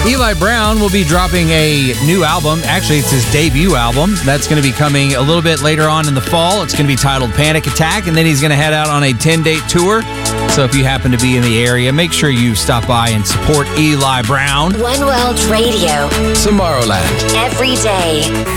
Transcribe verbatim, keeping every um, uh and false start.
Eli Brown will be dropping a new album. Actually, it's his debut album. That's going to be coming a little bit later on in the fall. It's going to be titled Panic Attack, and then he's going to head out on a ten-date tour. So if you happen to be in the area, make sure you stop by and support Eli Brown. One World Radio. Tomorrowland. Every day.